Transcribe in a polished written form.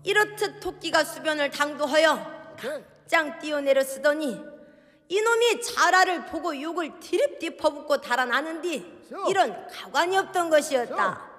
이렇듯 토끼가 수변을 당도하여 오케이. 짱 뛰어내려 쓰더니 이놈이 자라를 보고 욕을 디립디 퍼붓고 달아나는디 죠. 이런 가관이 없던 것이었다.